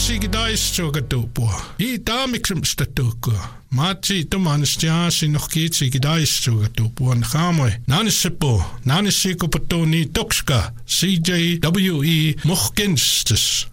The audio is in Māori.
sigidaistugatupua. I taamiksumstatuku. Maatsi tumanstiasi nohkiit sigidaistugatupua nhamoi. Nanissepo, nanissikopatoni tokska, CJWE Mohkenstes.